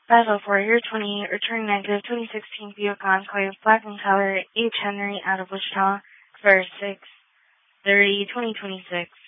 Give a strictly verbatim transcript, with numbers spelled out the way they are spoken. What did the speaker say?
five oh four, year twenty-eight, return negative, twenty sixteen Buick Enclave, black in color, H. Henry, out of Wichita, for six thirty, twenty twenty-six.